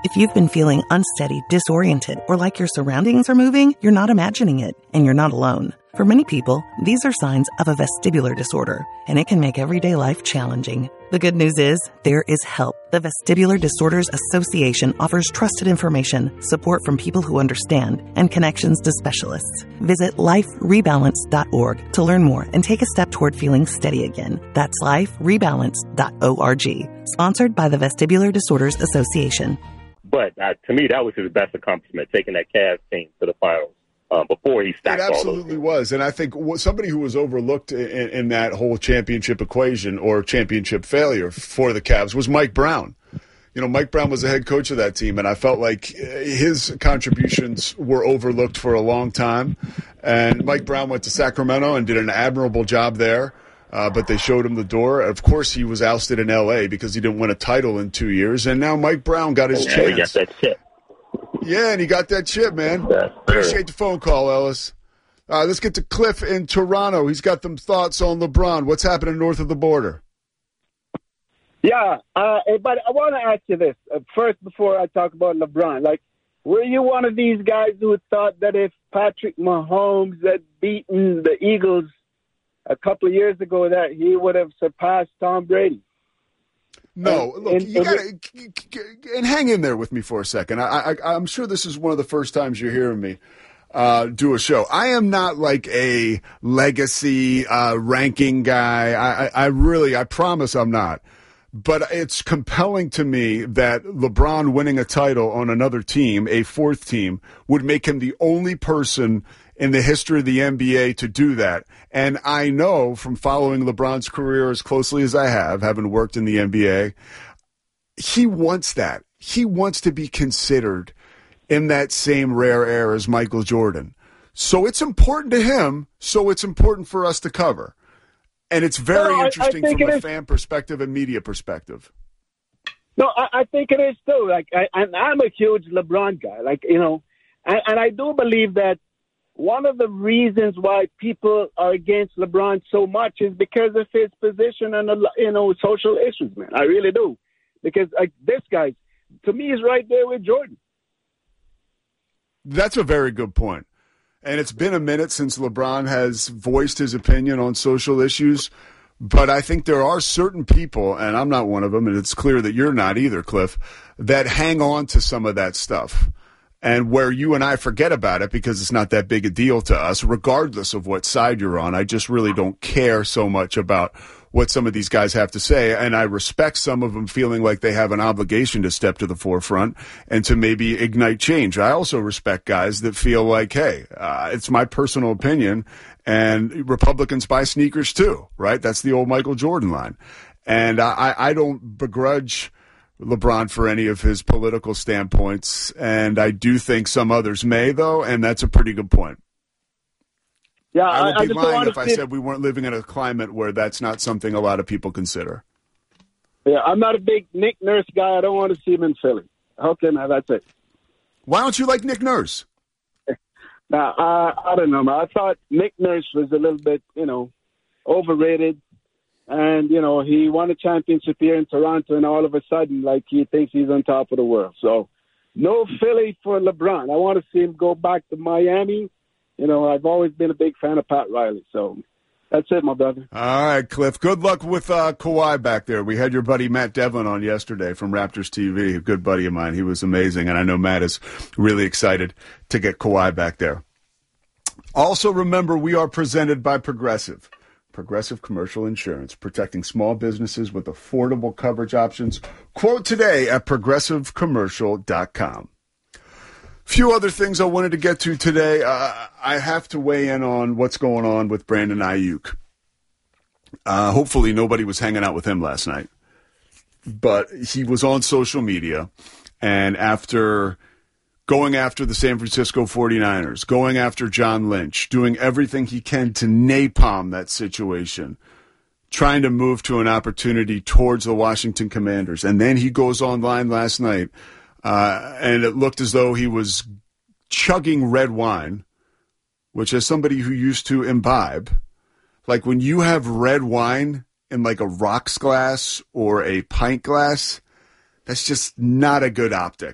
If you've been feeling unsteady, disoriented, or like your surroundings are moving, you're not imagining it, and you're not alone. For many people, these are signs of a vestibular disorder, and it can make everyday life challenging. The good news is, there is help. The Vestibular Disorders Association offers trusted information, support from people who understand, and connections to specialists. Visit liferebalance.org to learn more and take a step toward feeling steady again. That's liferebalance.org. Sponsored by the Vestibular Disorders Association. But to me, that was his best accomplishment, taking that Cavs team to the finals before he stacked all those. It absolutely was. And I think somebody who was overlooked in that whole championship equation or championship failure for the Cavs was Mike Brown. You know, Mike Brown was the head coach of that team, and I felt like his contributions were overlooked for a long time. And Mike Brown went to Sacramento and did an admirable job there. But they showed him the door. Of course, he was ousted in L.A. because he didn't win a title in 2 years. And now Mike Brown got his chance. He got that chip. Yeah, and he got that chip, man. Appreciate the phone call, Ellis. Let's get to Cliff in Toronto. He's got some thoughts on LeBron. What's happening north of the border? Yeah, but I want to ask you this. First, before I talk about LeBron, were you one of these guys who thought that if Patrick Mahomes had beaten the Eagles a couple of years ago that he would have surpassed Tom Brady? No, look, you gotta and hang in there with me for a second. I'm sure this is one of the first times you're hearing me do a show. I am not like a legacy ranking guy. I promise I'm not. But it's compelling to me that LeBron winning a title on another team, a fourth team, would make him the only person in the history of the NBA to do that. And I know from following LeBron's career as closely as I have, having worked in the NBA, he wants that. He wants to be considered in that same rare air as Michael Jordan. So it's important to him, so it's important for us to cover. And it's very interesting from a fan perspective and media perspective. No, I think it is too. I'm a huge LeBron guy. And I do believe that one of the reasons why people are against LeBron so much is because of his position and social issues, man. I really do, because this guy, to me, is right there with Jordan. That's a very good point. And it's been a minute since LeBron has voiced his opinion on social issues, but I think there are certain people, and I'm not one of them, and it's clear that you're not either, Cliff, that hang on to some of that stuff. And where you and I forget about it because it's not that big a deal to us, regardless of what side you're on. I just really don't care so much about what some of these guys have to say. And I respect some of them feeling like they have an obligation to step to the forefront and to maybe ignite change. I also respect guys that feel like, hey, it's my personal opinion, and Republicans buy sneakers too, right? That's the old Michael Jordan line. And I don't begrudge LeBron for any of his political standpoints, and I do think some others may, though, and that's a pretty good point. Yeah, I would be lying if I said we weren't living in a climate where that's not something a lot of people consider. Yeah, I'm not a big Nick Nurse guy. I don't want to see him in Philly. Okay, man, that's it. Why don't you like Nick Nurse? Now, I don't know, man. I thought Nick Nurse was a little bit, overrated. And, he won a championship here in Toronto, and all of a sudden, he thinks he's on top of the world. So, no Philly for LeBron. I want to see him go back to Miami. I've always been a big fan of Pat Riley. So, that's it, my brother. All right, Cliff. Good luck with Kawhi back there. We had your buddy Matt Devlin on yesterday from Raptors TV, a good buddy of mine. He was amazing, and I know Matt is really excited to get Kawhi back there. Also, remember, we are presented by Progressive. Progressive Commercial Insurance, protecting small businesses with affordable coverage options. Quote today at progressivecommercial.com. Few other things I wanted to get to today. I have to weigh in on what's going on with Brandon Ayuk. Hopefully nobody was hanging out with him last night. But he was on social media, and after going after the San Francisco 49ers, going after John Lynch, doing everything he can to napalm that situation, trying to move to an opportunity towards the Washington Commanders. And then he goes online last night, and it looked as though he was chugging red wine, which as somebody who used to imbibe, like when you have red wine in like a rocks glass or a pint glass, that's just not a good optic.